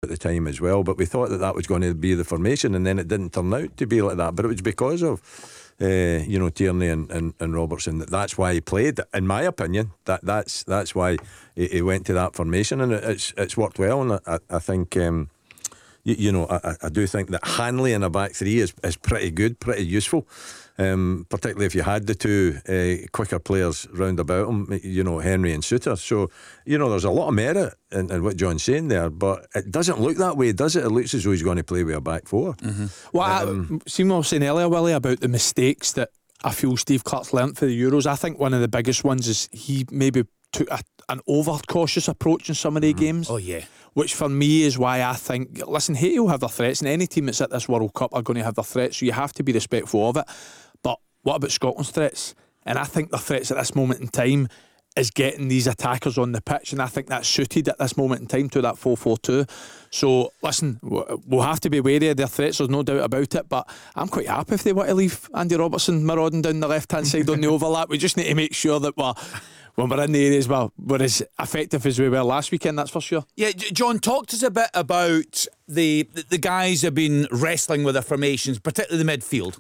the time as well, but we thought that was going to be the formation, and then it didn't turn out to be like that. But it was because of Tierney and Robertson. That's why he played. In my opinion, that's why he went to that formation, and it's worked well. And I think I do think that Hanley in a back three is pretty good, pretty useful. Particularly if you had the two quicker players round about him, Henry and Suter. So, there's a lot of merit in what John's saying there, but it doesn't look that way, does it? It looks as though he's going to play with a back four. Mm-hmm. Well, Simon was saying earlier, Willie, about the mistakes that I feel Steve Clarke's learnt for the Euros. I think one of the biggest ones is he maybe took an over-cautious approach in some of the games. Oh, yeah. Which for me is why I think, listen, Haiti will have their threats, and any team that's at this World Cup are going to have their threats, so you have to be respectful of it. But what about Scotland's threats? And I think the threats at this moment in time is getting these attackers on the pitch, and I think that's suited at this moment in time to that 4-4-2. So listen, we'll have to be wary of their threats, there's no doubt about it, but I'm quite happy if they want to leave Andy Robertson marauding down the left hand side on the overlap. We just need to make sure that when we're in the areas, we're as effective as we were last weekend, that's for sure. Yeah, John, talk to us a bit about the guys who have been wrestling with their formations, particularly the midfield.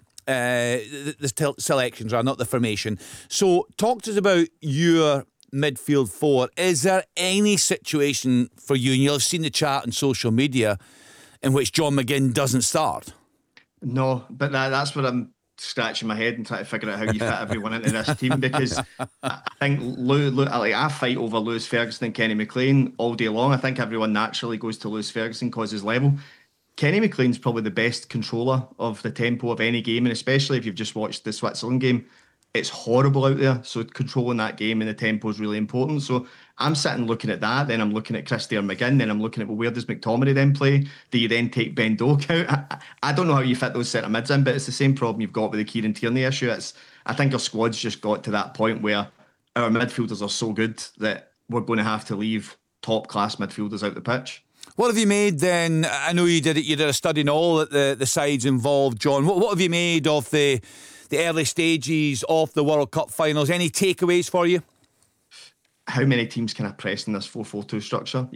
The selections are not the formation. So talk to us about your midfield four. Is there any situation for you, and you'll have seen the chat on social media, in which John McGinn doesn't start? No, but that's what I'm scratching my head and trying to figure out how you fit everyone into this team, because I think I fight over Lewis Ferguson and Kenny McLean all day long. I think everyone naturally goes to Lewis Ferguson because his level. Kenny McLean's probably the best controller of the tempo of any game, and especially if you've just watched the Switzerland game, it's horrible out there. So controlling that game and the tempo is really important. So I'm sitting looking at that, then I'm looking at Christian McGinn, then I'm looking at, well, where does McTominay then play? Do you then take Ben Doak out? I don't know how you fit those centre mids in, but it's the same problem you've got with the Kieran Tierney issue. I think our squad's just got to that point where our midfielders are so good that we're going to have to leave top class midfielders out the pitch. What have you made then? I know you did a study in all the sides involved, John. What have you made of the early stages of the World Cup finals? Any takeaways for you? How many teams can I press in this 4-4-2 structure?